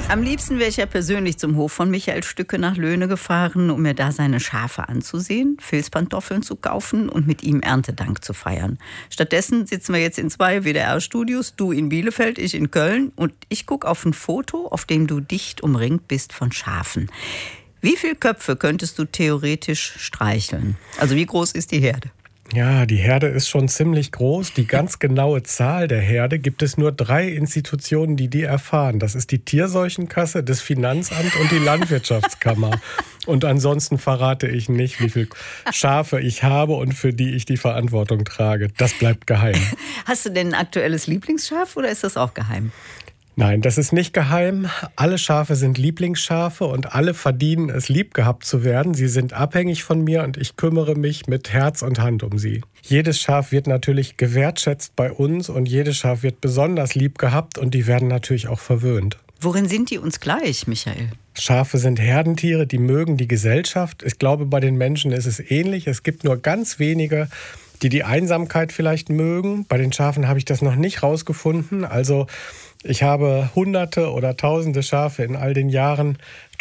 Am liebsten wäre ich ja persönlich zum Hof von Michael Stücke nach Löhne gefahren, um mir da seine Schafe anzusehen, Filzpantoffeln zu kaufen und mit ihm Erntedank zu feiern. Stattdessen sitzen wir jetzt in 2 WDR-Studios, du in Bielefeld, ich in Köln, und ich gucke auf ein Foto, auf dem du dicht umringt bist von Schafen. Wie viele Köpfe könntest du theoretisch streicheln? Also wie groß ist die Herde? Ja, die Herde ist schon ziemlich groß. Die ganz genaue Zahl der Herde gibt es nur 3 Institutionen, die erfahren. Das ist die Tierseuchenkasse, das Finanzamt und die Landwirtschaftskammer. Und ansonsten verrate ich nicht, wie viele Schafe ich habe und für die ich die Verantwortung trage. Das bleibt geheim. Hast du denn ein aktuelles Lieblingsschaf oder ist das auch geheim? Nein, das ist nicht geheim. Alle Schafe sind Lieblingsschafe und alle verdienen es, lieb gehabt zu werden. Sie sind abhängig von mir und ich kümmere mich mit Herz und Hand um sie. Jedes Schaf wird natürlich gewertschätzt bei uns und jedes Schaf wird besonders lieb gehabt und die werden natürlich auch verwöhnt. Worin sind die uns gleich, Michael? Schafe sind Herdentiere, die mögen die Gesellschaft. Ich glaube, bei den Menschen ist es ähnlich. Es gibt nur ganz wenige, die Einsamkeit vielleicht mögen. Bei den Schafen habe ich das noch nicht rausgefunden. Also ich habe Hunderte oder Tausende Schafe in all den Jahren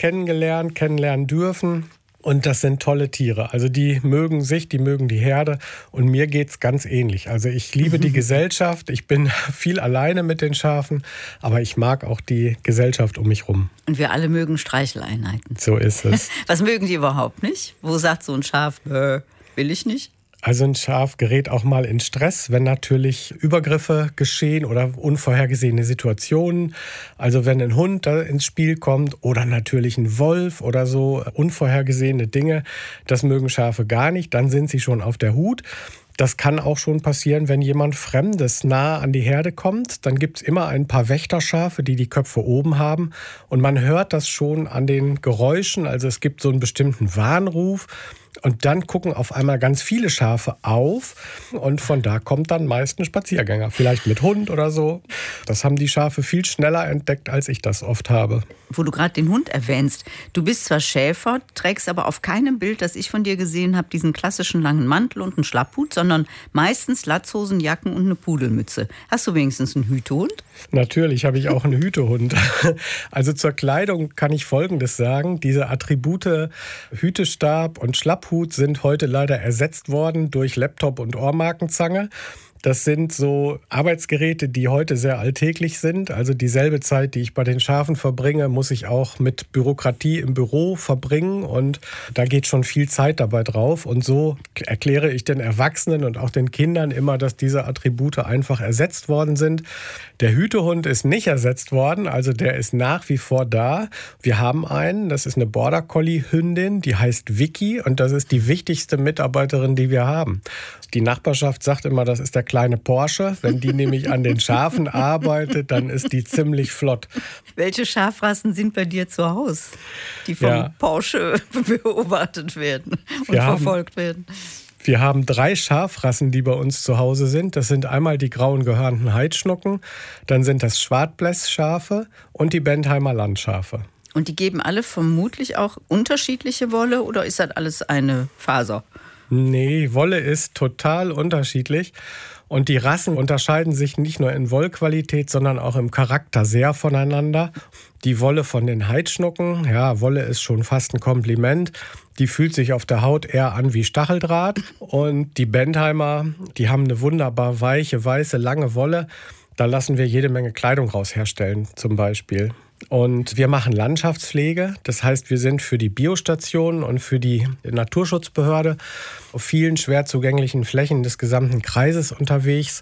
kennenlernen dürfen. Und das sind tolle Tiere. Also die mögen sich, die mögen die Herde. Und mir geht's ganz ähnlich. Also ich liebe die Gesellschaft. Ich bin viel alleine mit den Schafen. Aber ich mag auch die Gesellschaft um mich rum. Und wir alle mögen Streicheleinheiten. So ist es. Was mögen die überhaupt nicht? Wo sagt so ein Schaf, will ich nicht? Also ein Schaf gerät auch mal in Stress, wenn natürlich Übergriffe geschehen oder unvorhergesehene Situationen. Also wenn ein Hund da ins Spiel kommt oder natürlich ein Wolf oder so, unvorhergesehene Dinge, das mögen Schafe gar nicht. Dann sind sie schon auf der Hut. Das kann auch schon passieren, wenn jemand Fremdes nah an die Herde kommt. Dann gibt es immer ein paar Wächterschafe, die Köpfe oben haben. Und man hört das schon an den Geräuschen. Also es gibt so einen bestimmten Warnruf. Und dann gucken auf einmal ganz viele Schafe auf und von da kommt dann meist ein Spaziergänger, vielleicht mit Hund oder so. Das haben die Schafe viel schneller entdeckt, als ich das oft habe. Wo du gerade den Hund erwähnst, du bist zwar Schäfer, trägst aber auf keinem Bild, das ich von dir gesehen habe, diesen klassischen langen Mantel und einen Schlapphut, sondern meistens Latzhosen, Jacken und eine Pudelmütze. Hast du wenigstens einen Hütehund? Natürlich habe ich auch einen Hütehund. Also zur Kleidung kann ich Folgendes sagen. Diese Attribute Hütestab und Schlapphut sind heute leider ersetzt worden durch Laptop und Ohrmarkenzange. Das sind so Arbeitsgeräte, die heute sehr alltäglich sind. Also dieselbe Zeit, die ich bei den Schafen verbringe, muss ich auch mit Bürokratie im Büro verbringen. Und da geht schon viel Zeit dabei drauf. Und so erkläre ich den Erwachsenen und auch den Kindern immer, dass diese Attribute einfach ersetzt worden sind. Der Hütehund ist nicht ersetzt worden, also der ist nach wie vor da. Wir haben einen, das ist eine Border Collie Hündin, die heißt Vicky und das ist die wichtigste Mitarbeiterin, die wir haben. Die Nachbarschaft sagt immer, das ist der kleine Porsche. Wenn die nämlich an den Schafen arbeitet, dann ist die ziemlich flott. Welche Schafrassen sind bei dir zu Hause, die vom Porsche beobachtet werden und verfolgt werden? Wir haben 3 Schafrassen, die bei uns zu Hause sind. Das sind einmal die grauen gehörnten Heidschnucken, dann sind das Schwartbläss-Schafe und die Bentheimer Landschafe. Und die geben alle vermutlich auch unterschiedliche Wolle oder ist das alles eine Faser? Nee, Wolle ist total unterschiedlich. Und die Rassen unterscheiden sich nicht nur in Wollqualität, sondern auch im Charakter sehr voneinander. Die Wolle von den Heidschnucken, ja, Wolle ist schon fast ein Kompliment. Die fühlt sich auf der Haut eher an wie Stacheldraht. Und die Bentheimer, die haben eine wunderbar weiche, weiße, lange Wolle. Da lassen wir jede Menge Kleidung raus herstellen, zum Beispiel. Und wir machen Landschaftspflege. Das heißt, wir sind für die Biostationen und für die Naturschutzbehörde auf vielen schwer zugänglichen Flächen des gesamten Kreises unterwegs.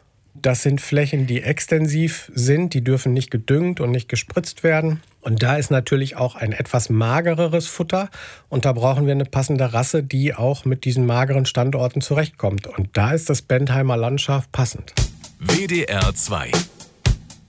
Das sind Flächen, die extensiv sind, die dürfen nicht gedüngt und nicht gespritzt werden. Und da ist natürlich auch ein etwas magereres Futter. Und da brauchen wir eine passende Rasse, die auch mit diesen mageren Standorten zurechtkommt. Und da ist das Bentheimer Landschaf passend. WDR 2